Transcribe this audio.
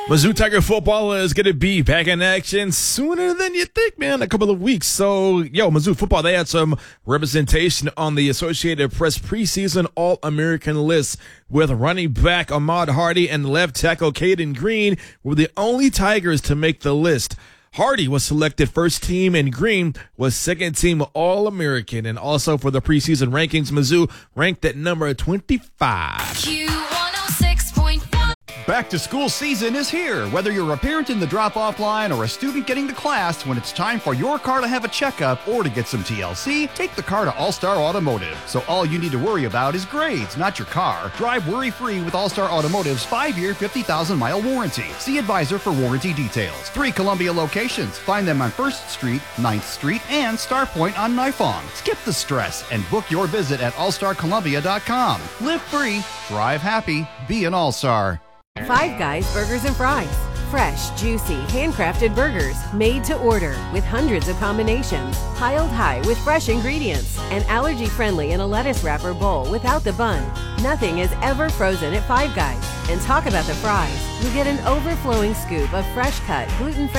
Mizzou Tiger football is going to be back in action sooner than you think, man. A couple of weeks. So, Mizzou football, they had some representation on the Associated Press preseason All-American list with running back Ahmad Hardy and left tackle Caden Green were the only Tigers to make the list. Hardy was selected first team and Green was second team All-American. And also for the preseason rankings, Mizzou ranked at number 25. Back to school season is here. Whether you're a parent in the drop-off line or a student getting to class, when it's time for your car to have a checkup or to get some TLC, take the car to All-Star Automotive. So all you need to worry about is grades, not your car. Drive worry-free with All-Star Automotive's 5-year, 50,000-mile warranty. See advisor for warranty details. 3 Columbia locations. Find them on 1st Street, 9th Street, and Star Point on Nifong. Skip the stress and book your visit at allstarcolumbia.com. Live free, drive happy, be an All-Star. Five Guys Burgers and Fries. Fresh, juicy, handcrafted burgers made to order with hundreds of combinations, piled high with fresh ingredients, and allergy-friendly in a lettuce wrapper bowl without the bun. Nothing is ever frozen at Five Guys. And talk about the fries. You get an overflowing scoop of fresh-cut, gluten-free